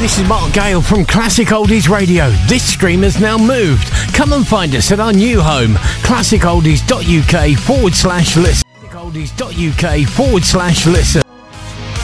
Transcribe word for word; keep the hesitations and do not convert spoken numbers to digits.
this is Mark Gale from Classic Oldies Radio. This stream has now moved. Come and find us at our new home, classic oldies dot u k forward slash listen. classic oldies dot u k forward slash listen.